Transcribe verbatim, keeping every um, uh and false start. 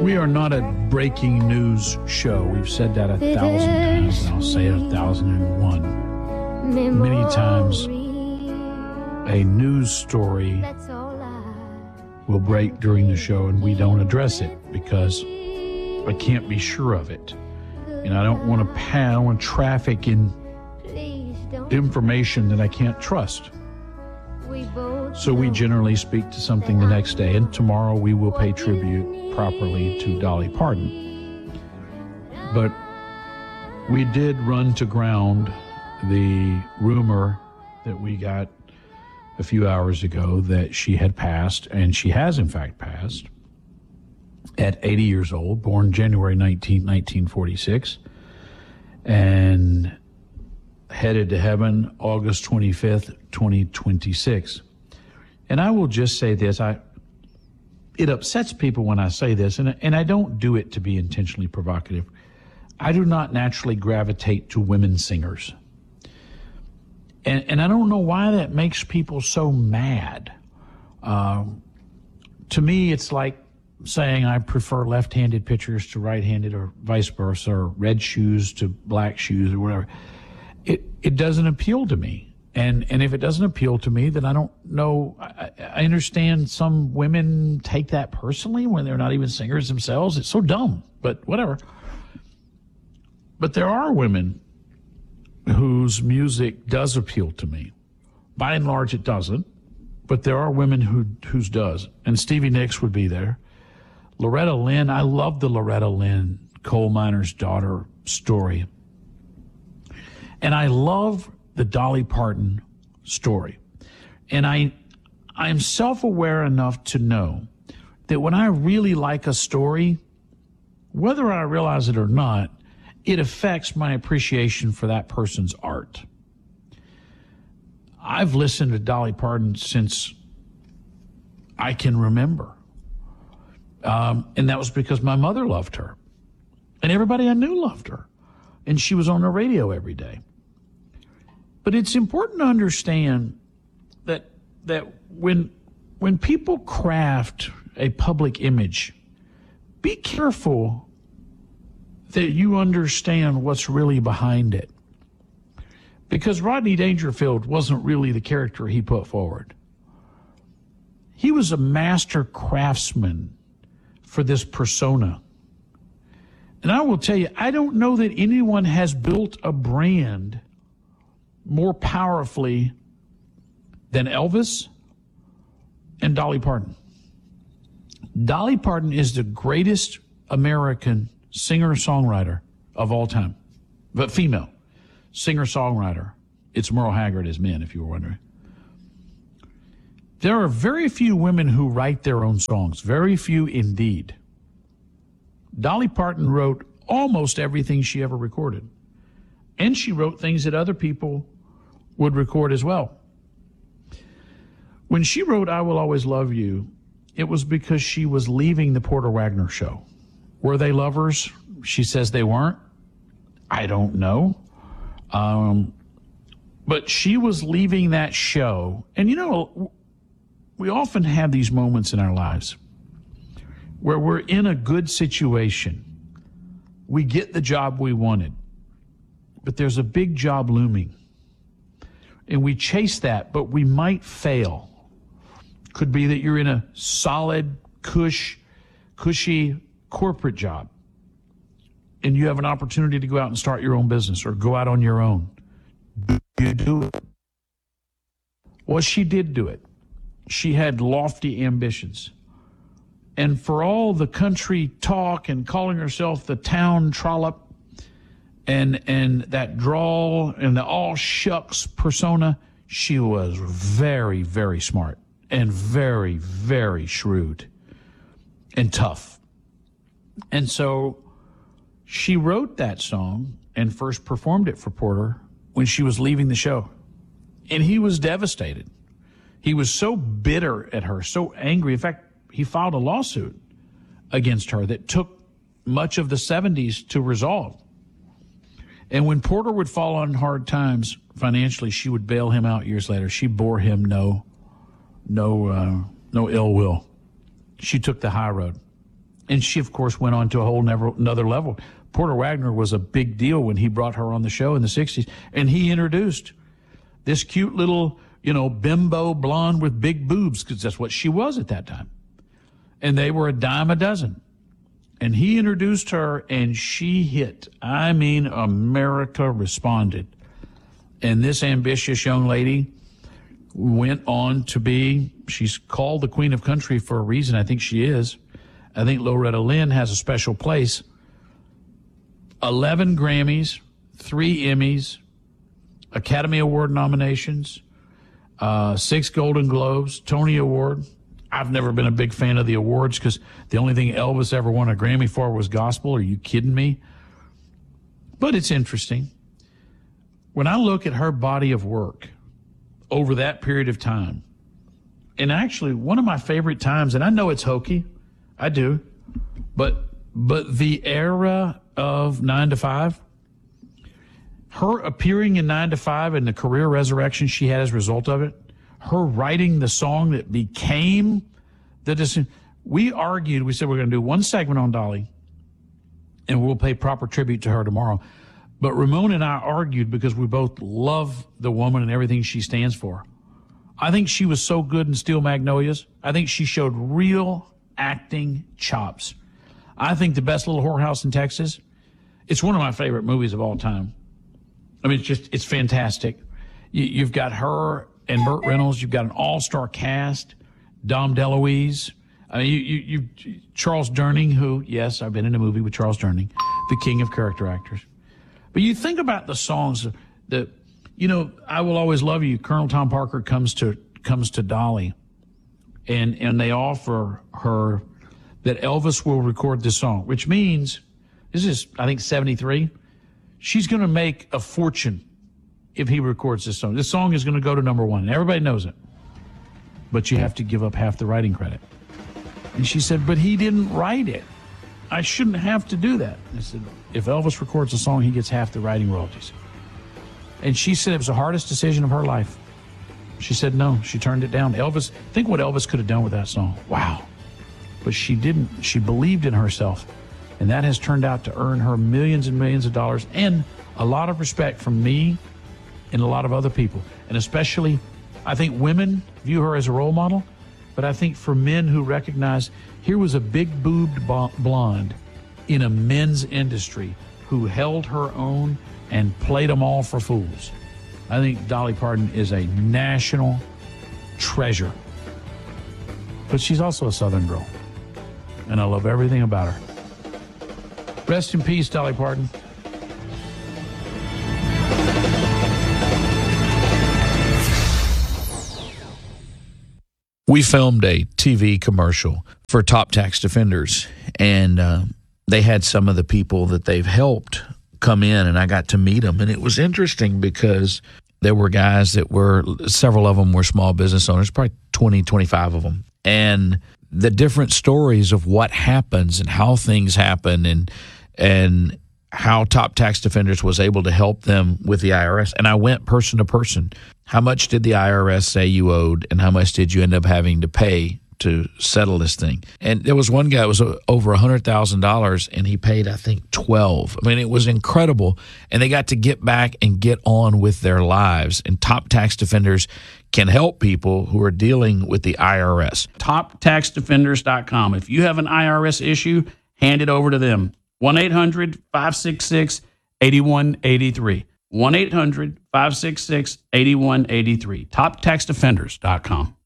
We are not a breaking news show. We've said that a thousand times, and I'll say it a thousand and one. Many times, a news story will break during the show, and we don't address it because I can't be sure of it. And I don't want to pa- I don't want to traffic in information that I can't trust. So we generally speak to something the next day, and tomorrow we will pay tribute properly to Dolly Parton. But we did run to ground the rumor that we got a few hours ago that she had passed, and she has in fact passed at eighty years old, born January nineteenth, nineteen forty-six, and headed to heaven August twenty-fifth, twenty twenty-six. And I will just say this, I it upsets people when I say this, and, and I don't do it to be intentionally provocative. I do not naturally gravitate to women singers. And, and I don't know why that makes people so mad. Um, to me, it's like saying I prefer left-handed pitchers to right-handed or vice versa, or red shoes to black shoes or whatever. It it doesn't appeal to me. And and if it doesn't appeal to me, then I don't know. I, I understand some women take that personally when they're not even singers themselves. It's so dumb, but whatever. But there are women whose music does appeal to me. By and large, it doesn't. But there are women who whose does. And Stevie Nicks would be there. Loretta Lynn, I love the Loretta Lynn, coal miner's daughter story. And I love the Dolly Parton story. And I, I'm self-aware enough to know that when I really like a story, whether I realize it or not, it affects my appreciation for that person's art. I've listened to Dolly Parton since I can remember. Um, and that was because my mother loved her. And everybody I knew loved her. And she was on the radio every day. But it's important to understand that that when when people craft a public image, be careful that you understand what's really behind it. Because Rodney Dangerfield wasn't really the character he put forward. He was a master craftsman for this persona. And I will tell you, I don't know that anyone has built a brand more powerfully than Elvis and Dolly Parton. Dolly Parton is the greatest American singer-songwriter of all time, but female singer-songwriter. It's Merle Haggard as men, if you were wondering. There are very few women who write their own songs, very few indeed. Dolly Parton wrote almost everything she ever recorded, and she wrote things that other people would record as well. When she wrote I Will Always Love You, it was because she was leaving the Porter Wagoner show. Were they lovers? She says they weren't. I don't know. Um, but she was leaving that show. And you know, we often have these moments in our lives where we're in a good situation. We get the job we wanted, but there's a big job looming. And we chase that, but we might fail. Could be that you're in a solid, cush, cushy corporate job, and you have an opportunity to go out and start your own business or go out on your own. Do you do it? Well, she did do it. She had lofty ambitions. And for all the country talk and calling herself the town trollop, And and that drawl and the all shucks persona, she was very, very smart and very, very shrewd and tough. And so she wrote that song and first performed it for Porter when she was leaving the show. And he was devastated. He was so bitter at her, so angry. In fact, he filed a lawsuit against her that took much of the seventies to resolve. And when Porter would fall on hard times financially, she would bail him out years later. She bore him no, no, uh, no ill will. She took the high road. And she, of course, went on to a whole never, another level. Porter Wagoner was a big deal when he brought her on the show in the sixties. And he introduced this cute little, you know, bimbo blonde with big boobs, because that's what she was at that time. And they were a dime a dozen. And he introduced her, and she hit. I mean, America responded. And this ambitious young lady went on to be, she's called the Queen of Country for a reason. I think she is. I think Loretta Lynn has a special place. eleven Grammys, three Emmys, Academy Award nominations, uh, six Golden Globes, Tony Award. I've never been a big fan of the awards because the only thing Elvis ever won a Grammy for was gospel. Are you kidding me? But it's interesting. When I look at her body of work over that period of time, and actually one of my favorite times, and I know it's hokey, I do, but but the era of nine to five, her appearing in nine to five and the career resurrection she had as a result of it, her writing the song that became the decision. We argued, we said we're going to do one segment on Dolly, and we'll pay proper tribute to her tomorrow. But Ramon and I argued because we both love the woman and everything she stands for. I think she was so good in Steel Magnolias. I think she showed real acting chops. I think The Best Little Whorehouse in Texas, it's one of my favorite movies of all time. I mean, it's just, it's fantastic. You, you've got her and Burt Reynolds. You've got an all-star cast. Dom DeLuise. I mean, you, you, you, Charles Durning, who, yes, I've been in a movie with Charles Durning, the king of character actors. But you think about the songs that, you know, I Will Always Love You. Colonel Tom Parker comes to comes to Dolly, and and they offer her that Elvis will record this song, which means this is, I think, seventy-three. She's going to make a fortune if he records this song. This song is going to go to number one, and everybody knows it. But you have to give up half the writing credit. And she said, but he didn't write it. I shouldn't have to do that. I said, if Elvis records a song, he gets half the writing royalties. And she said it was the hardest decision of her life. She said no. She turned it down. Elvis, think what Elvis could have done with that song. Wow. But she didn't. She believed in herself. And that has turned out to earn her millions and millions of dollars and a lot of respect from me and a lot of other people. And especially, I think women view her as a role model. But I think for men who recognize here was a big-boobed blonde in a men's industry who held her own and played them all for fools. I think Dolly Parton is a national treasure. But she's also a Southern girl. And I love everything about her. Rest in peace, Dolly Parton. We filmed a T V commercial for Top Tax Defenders, and uh, they had some of the people that they've helped come in, and I got to meet them. And it was interesting because there were guys that were, several of them were small business owners, probably twenty, twenty-five of them. And the different stories of what happens and how things happen and and how Top Tax Defenders was able to help them with the I R S. And I went person to person. How much did the I R S say you owed, and how much did you end up having to pay to settle this thing? And there was one guy that was over one hundred thousand dollars, and he paid, I think, twelve. I mean, it was incredible. And they got to get back and get on with their lives. And Top Tax Defenders can help people who are dealing with the I R S. top tax defenders dot com. If you have an I R S issue, hand it over to them. one eight hundred, five six six, eight one eight three. one eight hundred, five six six, eight one eight three. top tax defenders dot com.